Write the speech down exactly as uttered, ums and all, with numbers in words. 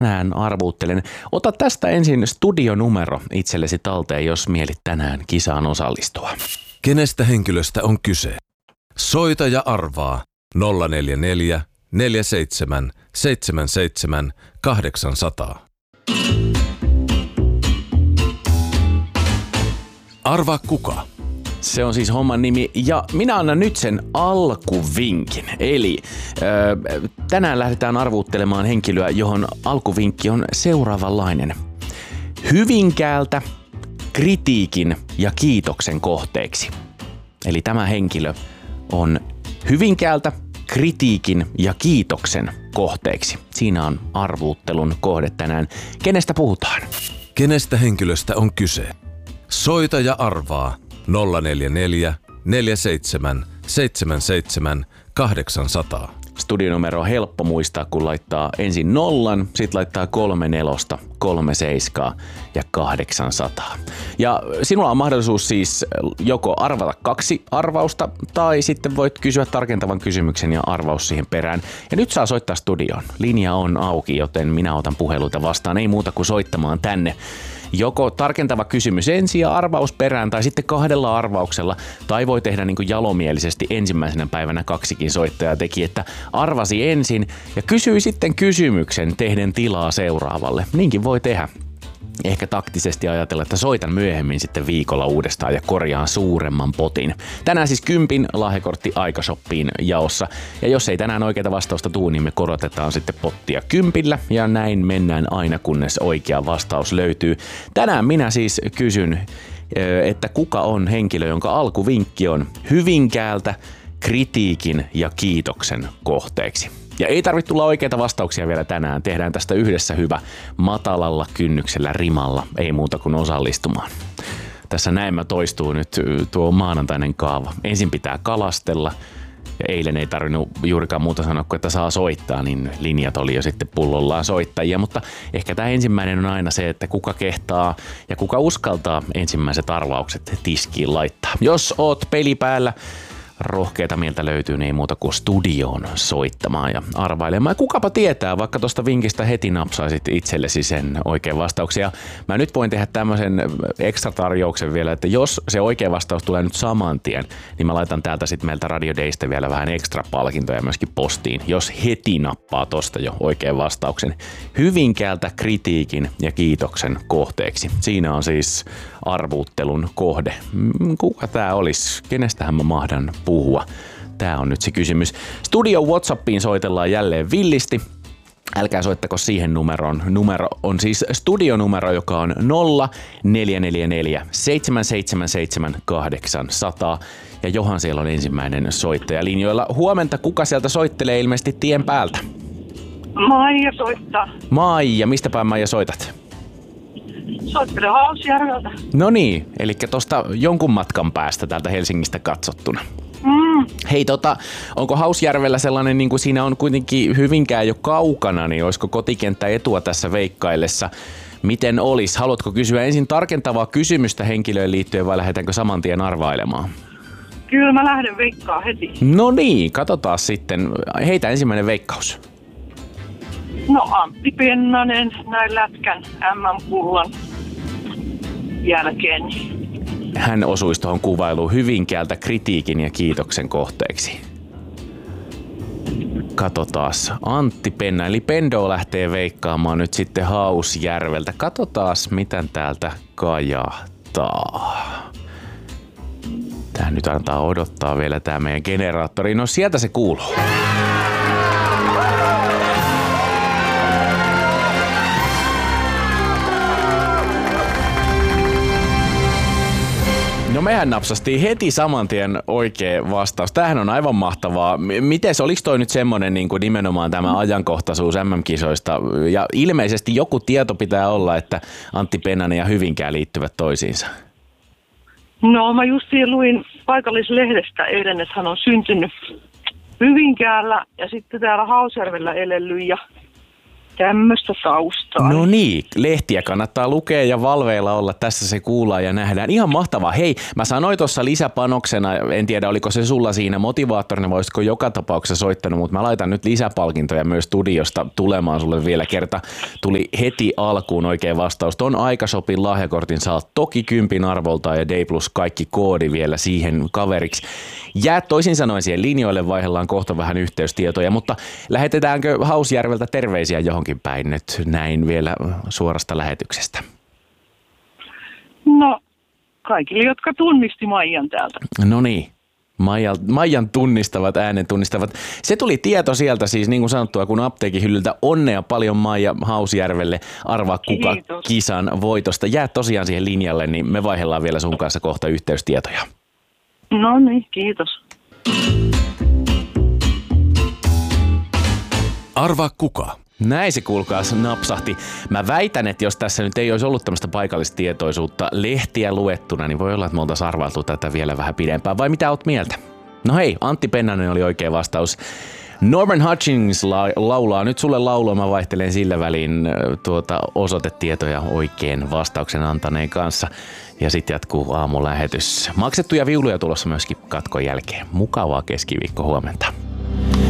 Tänään arvuuttelen. Ota tästä ensin studionumero itsellesi talteen, jos mielit tänään kisaan osallistua. Kenestä henkilöstä on kyse? Soita ja arvaa nolla neljä neljä neljä seitsemän seitsemän seitsemän kahdeksan nolla nolla. Arvaa kuka? Se on siis homman nimi ja minä annan nyt sen alkuvinkin. Eli ö, tänään lähdetään arvuuttelemaan henkilöä, johon alkuvinkki on seuraavanlainen. Hyvinkäältä kritiikin ja kiitoksen kohteeksi. Eli tämä henkilö on Hyvinkäältä kritiikin ja kiitoksen kohteeksi. Siinä on arvuuttelun kohde tänään. Kenestä puhutaan? Kenestä henkilöstä on kyse? Soita ja arvaa nolla neljä neljä neljä seitsemän seitsemän seitsemän kahdeksan nolla nolla. Studionumero on helppo muistaa, kun laittaa ensin nollan, sit laittaa kolme nelosta, kolme seiskaa ja kahdeksansataa. Ja sinulla on mahdollisuus siis joko arvata kaksi arvausta tai sitten voit kysyä tarkentavan kysymyksen ja arvaus siihen perään. Ja nyt saa soittaa studioon. Linja on auki, joten minä otan puheluita vastaan. Ei muuta kuin soittamaan tänne. Joko tarkentava kysymys ensin ja arvaus perään tai sitten kahdella arvauksella. Tai voi tehdä niin kuin jalomielisesti ensimmäisenä päivänä kaksikin soittajaa teki, että arvasi ensin ja kysyi sitten kysymyksen tehden tilaa seuraavalle. Niinkin voi tehdä. Ehkä taktisesti ajatella, että soitan myöhemmin sitten viikolla uudestaan ja korjaan suuremman potin. Tänään siis kympin lahjakortti Aikashoppiin jaossa. Ja jos ei tänään oikeaa vastausta tuu, niin me korotetaan sitten pottia kympillä. Ja näin mennään aina, kunnes oikea vastaus löytyy. Tänään minä siis kysyn, että kuka on henkilö, jonka alkuvinkki on Hyvinkäältä kritiikin ja kiitoksen kohteeksi. Ja ei tarvitse tulla oikeita vastauksia vielä tänään. Tehdään tästä yhdessä hyvä matalalla kynnyksellä rimalla. Ei muuta kuin osallistumaan. Tässä näemmä toistuu nyt tuo maanantainen kaava. Ensin pitää kalastella. Ja eilen ei tarvinnut juurikaan muuta sanoa kuin, että saa soittaa, niin linjat oli jo sitten pullollaan soittajia. Mutta ehkä tämä ensimmäinen on aina se, että kuka kehtaa ja kuka uskaltaa ensimmäiset arvaukset tiskiin laittaa. Jos oot peli päällä, rohkeita mieltä löytyy, niin ei muuta kuin studioon soittamaan ja arvailemaan. Ja kukapa tietää, vaikka tuosta vinkistä heti napsaisit itsellesi sen oikean vastauksen. Ja mä nyt voin tehdä tämmöisen ekstra tarjouksen vielä, että jos se oikea vastaus tulee nyt saman tien, niin mä laitan täältä sitten meiltä Radio Daystä vielä vähän ekstra palkintoja myöskin postiin, jos heti nappaa tosta jo oikean vastauksen. Hyvinkäältä kritiikin ja kiitoksen kohteeksi. Siinä on siis arvuuttelun kohde. Kuka tää olisi? Kenestähän mä mahdan puhua? Tää on nyt se kysymys. Studio WhatsAppiin soitellaan jälleen villisti. Älkää soittako siihen numeroon. Numero on siis studionumero, joka on nolla neljä neljä neljä seitsemän seitsemän seitsemän kahdeksan nolla nolla. Ja johan siellä on ensimmäinen soittaja linjoilla. Huomenta, kuka sieltä soittelee ilmeisesti tien päältä? Maija soittaa. Maija, mistä päin Maija soitat? Soittele Hausjärveltä. No niin, eli tosta jonkun matkan päästä täältä Helsingistä katsottuna. Mm. Hei tota, onko Hausjärvellä sellainen, niin kuin siinä on kuitenkin Hyvinkään jo kaukana, niin olisiko kotikenttä etua tässä veikkaillessa? Miten olisi? Haluatko kysyä ensin tarkentavaa kysymystä henkilöön liittyen vai lähdetäänkö saman tien arvailemaan? Kyllä mä lähden veikkaa heti. No niin, katsotaan sitten. Heitä ensimmäinen veikkaus. No Antti Pennanen näin lätkän M M-kullan jälkeen. Hän osuisi tuohon kuvailuun Hyvinkäältä kritiikin ja kiitoksen kohteeksi. Katsotaas. Antti Penna, eli Pendo lähtee veikkaamaan nyt sitten Hausjärveltä. Katsotaas, miten täältä kajahtaa. Tää nyt antaa odottaa vielä tää meidän generaattori. No sieltä se kuuluu. No mehän napsastiin heti saman tien oikea vastaus. Tämähän on aivan mahtavaa. Mites, oliko toi nyt semmonen niin kuin nimenomaan tämä ajankohtaisuus M M-kisoista? Ja ilmeisesti joku tieto pitää olla, että Antti Pennanen ja Hyvinkää liittyvät toisiinsa. No mä justiin luin paikallislehdestä eilen, että hän on syntynyt Hyvinkäällä ja sitten täällä Hausjärvellä elellyt ja tämmöistä taustaa. muistoa. No niin, lehtiä kannattaa lukea ja valveilla olla. Tässä se kuullaan ja nähdään. Ihan mahtavaa. Hei, mä sanoin tuossa lisäpanoksena, en tiedä oliko se sulla siinä motivaattorina, voisiko joka tapauksessa soittanut, mutta mä laitan nyt lisäpalkintoja myös studiosta tulemaan sulle vielä kerta. Tuli heti alkuun oikein vastaus. Ton Aikashopin lahjakortin saat toki kympin arvolta ja D plus kaikki koodi vielä siihen kaveriksi. Jää toisin sanoen siihen linjoille, vaihdellaan kohta vähän yhteystietoja, mutta lähetetäänkö Hausjärveltä terveisiä johonkin päin nyt näin vielä suorasta lähetyksestä? No, kaikille, jotka tunnisti Maijan täältä. No niin. Maijan, Maijan tunnistavat, äänen tunnistavat. Se tuli tieto sieltä siis niin kuin sanottua, kun apteekin hyllyltä. Onnea paljon Maija Hausjärvelle. Arvaa kuka Kiitos. Kisan voitosta. Jää tosiaan siihen linjalle, niin me vaihdellaan vielä sun kanssa kohta yhteystietoja. No niin, kiitos. Arvaa kuka. Näin se kuulkaas napsahti. Mä väitän, että jos tässä nyt ei olisi ollut tämmöistä paikallista tietoisuutta lehtiä luettuna, niin voi olla, että me oltaisiin arvailtu tätä vielä vähän pidempään. Vai mitä oot mieltä? No hei, Antti Pennanen oli oikea vastaus. Norman Hutchins la- laulaa. Nyt sulle laulua, mä vaihtelen sillä väliin tuota osoitetietoja oikein vastauksen antaneen kanssa. Ja sitten jatkuu aamulähetys. Maksettuja viuluja tulossa myöskin katkon jälkeen. Mukavaa keskiviikko huomenta.